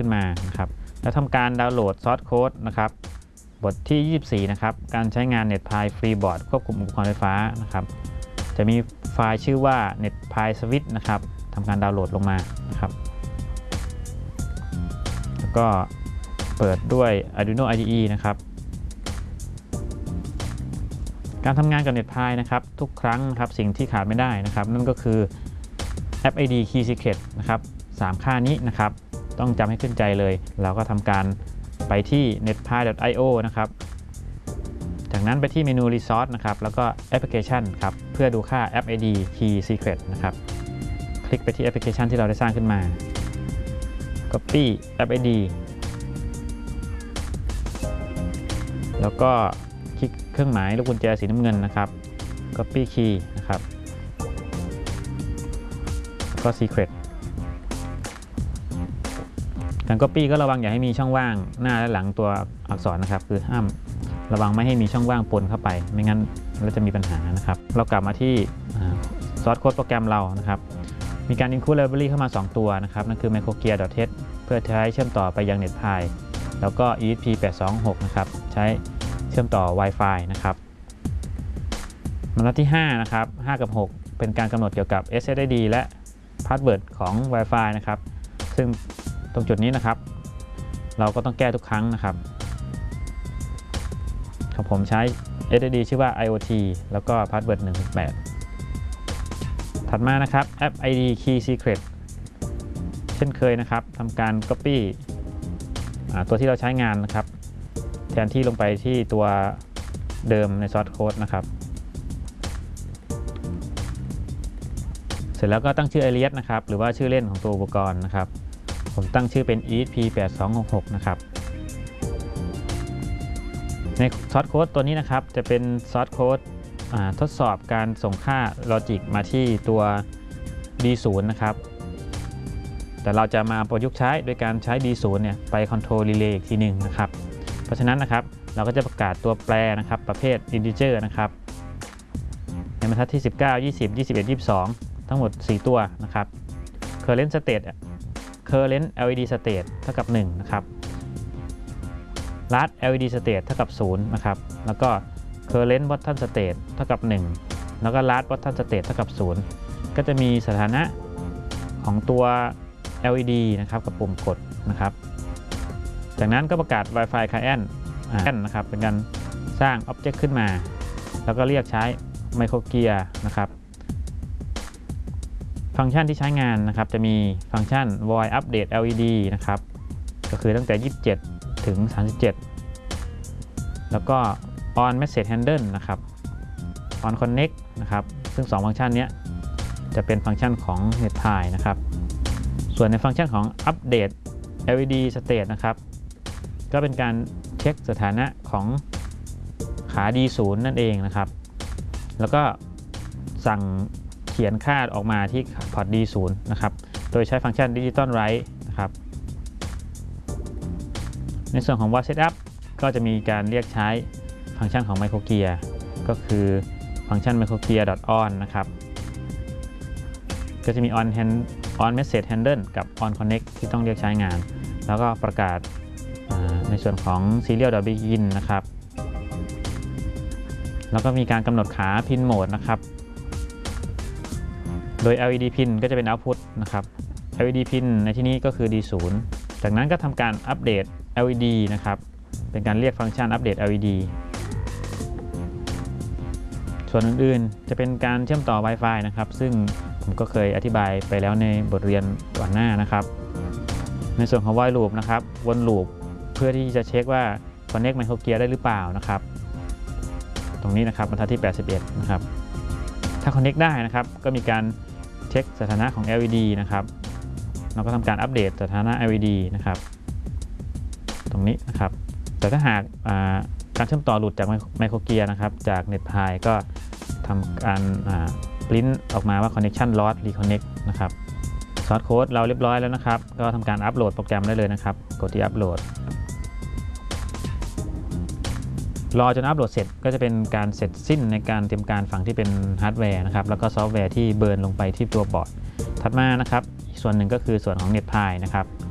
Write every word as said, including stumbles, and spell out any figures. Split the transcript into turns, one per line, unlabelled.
ขึ้นมานะครับแล้วทำการดาวน์โหลดซอสโค้ดนะครับบทที่ยี่สิบสี่นะครับการใช้งาน NetPie FreeBoard ควบคุมอุปกรณ์ไฟฟ้านะครับจะมีไฟล์ชื่อว่า NetPie Switch นะครับทำการดาวน์โหลดลงมานะครับแล้วก็เปิดด้วย Arduino ไอ ดี อี นะครับการทำงานกับ NetPie นะครับทุกครั้งนะครับสิ่งที่ขาดไม่ได้นะครับนั่นก็คือแอป ไอ ดี Key Secret นะครับสามค่านี้นะครับต้องจำให้ขึ้นใจเลยเราก็ทำการไปที่ netpie ดอท ไอ โอ นะครับจากนั้นไปที่เมนู Resource นะครับแล้วก็ Application ครับเพื่อดูค่า แอป ไอ ดี Key Secret นะครับคลิกไปที่แอปพลิเคชันที่เราได้สร้างขึ้นมา Copy แอป ไอ ดี แล้วก็คลิกเครื่องหมายลูกกุญแจสีน้ำเงินนะครับ Copy Key นะครับแล้วก็ Secret การ Copy ก็ระวังอย่าให้มีช่องว่างหน้าและหลังตัวอักษรนะครับคือห้ามระวังไม่ให้มีช่องว่างปนเข้าไปไม่งั้นเราจะมีปัญหานะครับเรากลับมาที่ซอสโค้ดโปรแกรมเรานะครับมีการ include library เข้ามาสองตัวนะครับนั่นคือ microgear.h เพื่อใช้เชื่อมต่อไปยัง NetPie แล้วก็ อี เอส พี แปดสองหกนะครับใช้เชื่อมต่อ Wi-Fi นะครับบรรทัดที่ห้านะครับห้ากับหกเป็นการกำหนดเกี่ยวกับ เอส เอส ไอ ดี และ Password ของ Wi-Fi นะครับซึ่งตรงจุดนี้นะครับเราก็ต้องแก้ทุกครั้งนะครับของผมใช้ เอส เอส ดี ชื่อว่า ไอ โอ ที แล้วก็ Password หนึ่งถึงแปดถัดมานะครับแอป ไอ ดี Key Secret เช่นเคยนะครับทำการ Copy ตัวที่เราใช้งานนะครับแทนที่ลงไปที่ตัวเดิมในซอสโค้ดนะครับเสร็จแล้วก็ตั้งชื่อ alias นะครับหรือว่าชื่อเล่นของตัวอุปกรณ์นะครับผมตั้งชื่อเป็น อี เอส พี แปดสองหกหก นะครับในซอสโค้ดตัวนี้นะครับจะเป็นซอสโค้ดทดสอบการส่งค่าลอจิกมาที่ตัว ดี ศูนย์ นะครับแต่เราจะมาประยุกต์ใช้โดยการใช้ ดี ศูนย์ เนี่ยไป Control Relay อีกทีหนึ่งนะครับเพราะฉะนั้นนะครับเราก็จะประกาศตัวแปรนะครับประเภท integer นะครับในบรรทัดที่สิบเก้า ยี่สิบ ยี่สิบเอ็ด ยี่สิบสองทั้งหมดสี่ตัวนะครับ current state current แอล อี ดี state เท่ากับหนึ่งนะครับ last แอล อี ดี state เท่ากับศูนย์นะครับแล้วก็ current button state เท่ากับหนึ่งแล้วก็ last button state เท่ากับศูนย์ก็จะมีสถานะของตัว แอล อี ดี นะครับกับปุ่มกดนะครับจากนั้นก็ประกาศ Wi-Fi client นะครับเป็นการสร้าง Object ขึ้นมาแล้วก็เรียกใช้ Microgear นะครับฟังก์ชันที่ใช้งานนะครับจะมีฟังก์ชัน void update แอล อี ดี นะครับก็คือตั้งแต่ยี่สิบเจ็ดถึงสามสิบเจ็ดแล้วก็ on message handle นะครับ on connect นะครับซึ่งสองฟังก์ชันนี้จะเป็นฟังก์ชันของ NetPie นะครับส่วนในฟังก์ชันของ update แอล อี ดี state นะครับก็เป็นการเช็คสถานะของขา ดี ศูนย์ นั่นเองนะครับแล้วก็สั่งเขียนค่าออกมาที่พอร์ต ดี ศูนย์ นะครับโดยใช้ฟังก์ชัน Digital Write นะครับในส่วนของ Void Setup ก็จะมีการเรียกใช้ฟังก์ชันของ Microgear ก็คือฟังก์ชัน microgear.on นะครับก็จะมี on hand on message handle กับ on connect ที่ต้องเรียกใช้งานแล้วก็ประกาศในส่วนของ serial.begin นะครับแล้วก็มีการกำหนดขา pin mode นะครับโดย แอล อี ดี pin ก็จะเป็น output นะครับ แอล อี ดี pin ในที่นี้ก็คือ ดี ศูนย์ จากนั้นก็ทำการอัปเดต แอล อี ดี นะครับเป็นการเรียกฟังก์ชันอัปเดต แอล อี ดี ส่วนอื่นๆจะเป็นการเชื่อมต่อ Wi-Fi นะครับซึ่งผมก็เคยอธิบายไปแล้วในบทเรียนก่อนหน้านะครับในส่วนของ while loop นะครับวนลูปเพื่อที่จะเช็คว่า connect Microgear ได้หรือเปล่านะครับตรงนี้นะครับบรรทัดที่แปดสิบเอ็ดนะครับถ้า connect ได้นะครับก็มีการเช็คสถานะของ แอล อี ดี นะครับเราก็ทำการอัปเดตสถานะ แอล อี ดี นะครับตรงนี้นะครับแต่ถ้าหากการเชื่อมต่อหลุดจาก Microgear นะครับจาก NetPie ก็ทำการปริ้นออกมาว่า connection lost reconnect นะครับซอสโค้ดเราเรียบร้อยแล้วนะครับก็ทำการอัปโหลดโปรแกรมได้เลยนะครับกดที่อัปโหลดรอจนอัปโหลดเสร็จก็จะเป็นการเสร็จสิ้นในการเตรียมการฝั่งที่เป็นฮาร์ดแวร์นะครับแล้วก็ซอฟต์แวร์ที่เบิร์นลงไปที่ตัวบอร์ดถัดมานะครับอีกส่วนหนึ่งก็คือส่วนของ NetPie นะครับ